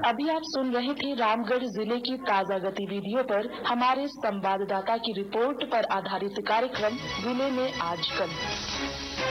अभी आप सुन रहे थे रामगढ़ जिले की ताजा गतिविधियों पर हमारे संवाददाता की रिपोर्ट पर आधारित कार्यक्रम जिले में आजकल।